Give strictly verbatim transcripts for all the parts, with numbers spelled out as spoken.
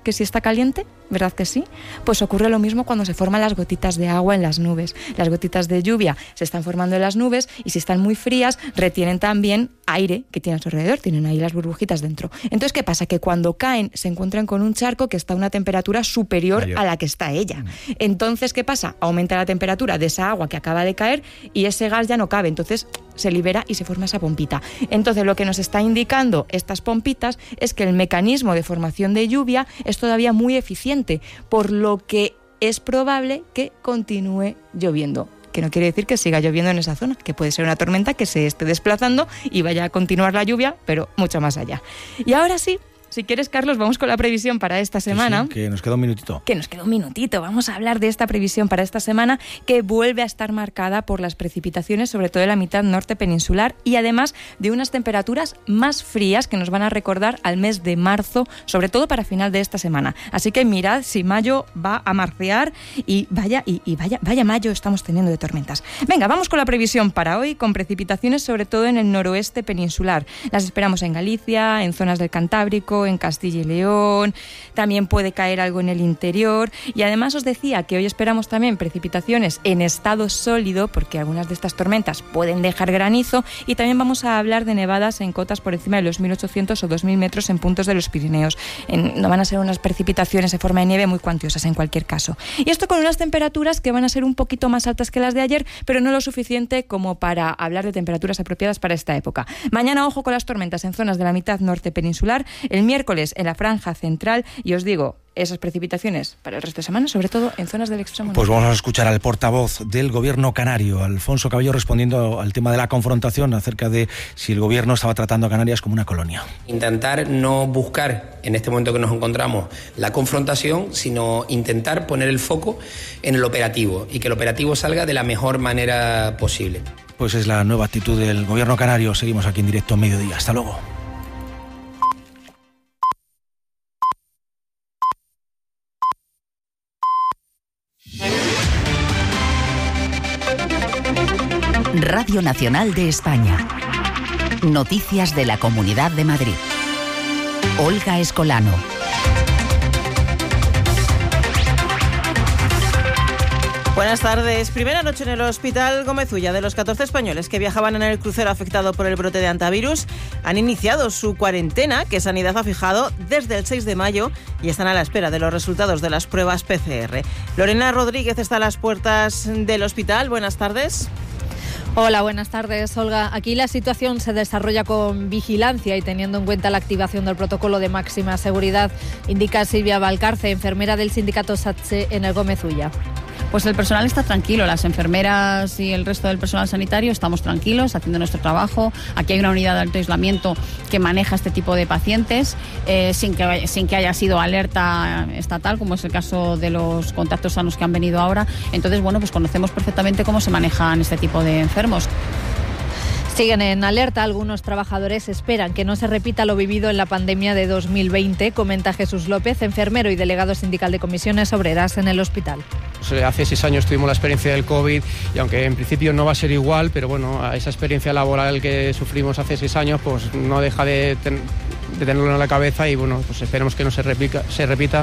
que sí está caliente, ¿verdad que sí? Pues ocurre lo mismo cuando se forman las gotitas de agua en las nubes. Las gotitas de lluvia se están formando en las nubes y si están muy frías retienen también aire que tiene a su alrededor, tienen ahí las burbujitas dentro. Entonces, ¿qué pasa? Que cuando caen se encuentran con un charco que está a una temperatura superior Mayor. a la que está ella. Entonces, ¿qué pasa? Aumenta la temperatura de esa agua que acaba de caer y ese gas ya no cabe, entonces se libera y se forma esa pompita. Entonces, lo que nos está indicando estas pompitas es que el mecanismo de formación de lluvia es todavía muy eficiente, por lo que es probable que continúe lloviendo. Que no quiere decir que siga lloviendo en esa zona, que puede ser una tormenta que se esté desplazando y vaya a continuar la lluvia, pero mucho más allá. Y ahora sí, si quieres, Carlos, vamos con la previsión para esta semana. Sí, sí, que nos queda un minutito. Que nos queda un minutito. Vamos a hablar de esta previsión para esta semana, que vuelve a estar marcada por las precipitaciones, sobre todo en la mitad norte peninsular, y además de unas temperaturas más frías que nos van a recordar al mes de marzo, sobre todo para final de esta semana. Así que mirad si mayo va a marcear y vaya, y, y vaya, vaya mayo estamos teniendo de tormentas. Venga, vamos con la previsión para hoy, con precipitaciones sobre todo en el noroeste peninsular. Las esperamos en Galicia, en zonas del Cantábrico, en Castilla y León, también puede caer algo en el interior, y además os decía que hoy esperamos también precipitaciones en estado sólido, porque algunas de estas tormentas pueden dejar granizo, y también vamos a hablar de nevadas en cotas por encima de los mil ochocientos o dos mil metros en puntos de los Pirineos. En, no van a ser unas precipitaciones en forma de nieve muy cuantiosas en cualquier caso. Y esto con unas temperaturas que van a ser un poquito más altas que las de ayer, pero no lo suficiente como para hablar de temperaturas apropiadas para esta época. Mañana, ojo con las tormentas en zonas de la mitad norte peninsular, el miércoles en la franja central, y os digo, esas precipitaciones para el resto de semana, sobre todo en zonas del extremo norte. Pues vamos a escuchar al portavoz del Gobierno canario, Alfonso Cabello, respondiendo al tema de la confrontación acerca de si el Gobierno estaba tratando a Canarias como una colonia. Intentar no buscar, en este momento que nos encontramos, la confrontación, sino intentar poner el foco en el operativo y que el operativo salga de la mejor manera posible. Pues es la nueva actitud del Gobierno canario. Seguimos aquí en directo a mediodía. Hasta luego. Radio Nacional de España. Noticias de la Comunidad de Madrid. Olga Escolano. Buenas tardes. Primera noche en el Hospital Gómez Ulla de los catorce españoles que viajaban en el crucero afectado por el brote de hantavirus. Han iniciado su cuarentena, que Sanidad ha fijado desde el seis de mayo, y están a la espera de los resultados de las pruebas P C R. Lorena Rodríguez está a las puertas del hospital. Buenas tardes. Hola, buenas tardes, Olga. Aquí la situación se desarrolla con vigilancia y teniendo en cuenta la activación del protocolo de máxima seguridad, indica Silvia Valcarce, enfermera del sindicato SATSE en el Gómez Ulla. Pues el personal está tranquilo, las enfermeras y el resto del personal sanitario estamos tranquilos haciendo nuestro trabajo. Aquí hay una unidad de alto aislamiento que maneja este tipo de pacientes eh, sin que, sin que haya sido alerta estatal, como es el caso de los contactos sanos que han venido ahora. Entonces, bueno, pues conocemos perfectamente cómo se manejan este tipo de enfermos. Siguen en alerta. Algunos trabajadores esperan que no se repita lo vivido en la pandemia de dos mil veinte, comenta Jesús López, enfermero y delegado sindical de Comisiones Obreras en el hospital. Hace seis años tuvimos la experiencia del COVID y aunque en principio no va a ser igual, pero bueno, a esa experiencia laboral que sufrimos hace seis años, pues no deja de, ten, de tenerlo en la cabeza y bueno, pues esperemos que no se repita, se repita.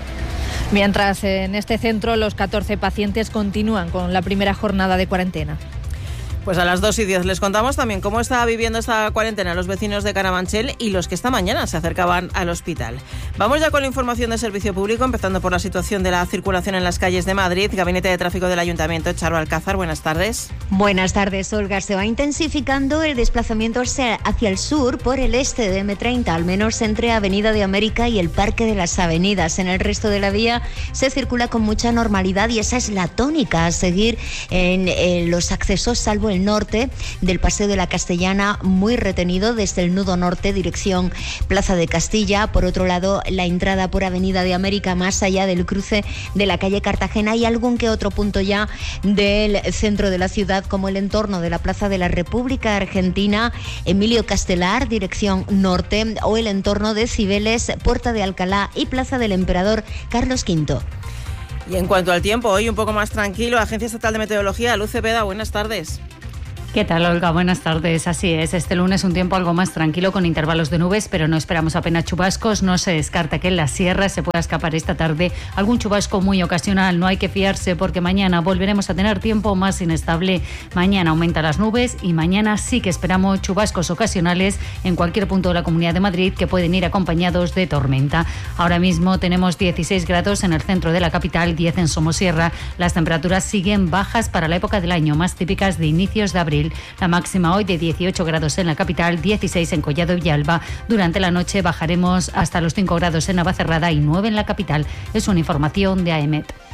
Mientras en este centro los catorce pacientes continúan con la primera jornada de cuarentena. Pues a las dos y diez les contamos también cómo está viviendo esta cuarentena los vecinos de Carabanchel y los que esta mañana se acercaban al hospital. Vamos ya con la información de servicio público, empezando por la situación de la circulación en las calles de Madrid. Gabinete de Tráfico del Ayuntamiento, Charo Alcázar, buenas tardes. Buenas tardes, Olga. Se va intensificando el desplazamiento hacia el sur por el este de eme treinta, al menos entre Avenida de América y el Parque de las Avenidas. En el resto de la vía se circula con mucha normalidad y esa es la tónica a seguir en, en los accesos, salvo el norte del Paseo de la Castellana, muy retenido desde el nudo norte, dirección Plaza de Castilla. Por otro lado, la entrada por Avenida de América, más allá del cruce de la calle Cartagena, y algún que otro punto ya del centro de la ciudad, como el entorno de la Plaza de la República Argentina, Emilio Castelar, dirección norte, o el entorno de Cibeles, Puerta de Alcalá y Plaza del Emperador Carlos quinto. Y en cuanto al tiempo, hoy un poco más tranquilo. Agencia Estatal de Meteorología, Luz Cepeda, buenas tardes. ¿Qué tal, Olga? Buenas tardes. Así es, este lunes un tiempo algo más tranquilo con intervalos de nubes, pero no esperamos apenas chubascos. No se descarta que en la sierra se pueda escapar esta tarde algún chubasco muy ocasional. No hay que fiarse porque mañana volveremos a tener tiempo más inestable. Mañana aumentan las nubes y mañana sí que esperamos chubascos ocasionales en cualquier punto de la Comunidad de Madrid que pueden ir acompañados de tormenta. Ahora mismo tenemos dieciséis grados en el centro de la capital, diez en Somosierra. Las temperaturas siguen bajas para la época del año, más típicas de inicios de abril. La máxima hoy de dieciocho grados en la capital, dieciséis en Collado y Villalba. Durante la noche bajaremos hasta los cinco grados en Navacerrada y nueve en la capital. Es una información de A E M E T.